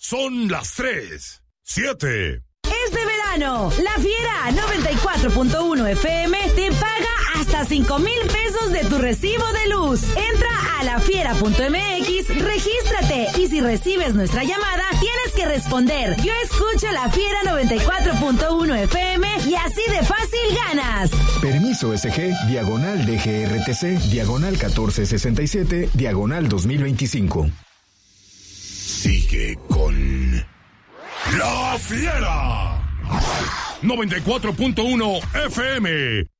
Son las 3:07. Es de verano. La Fiera 94.1 FM te paga hasta 5,000 pesos de tu recibo de luz. Entra a lafiera.mx, regístrate y si recibes nuestra llamada, tienes que responder: yo escucho La Fiera 94.1 FM y así de fácil ganas. Permiso SG, /DGRTC, /1467, /2025. Sigue con La Fiera 94.1 FM.